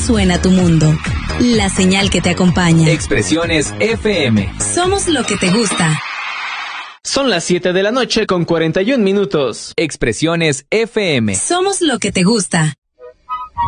suena tu mundo. La señal que te acompaña. Expresiones FM. Somos lo que te gusta. Son las 7 de la noche con 41 minutos. Expresiones FM. Somos lo que te gusta.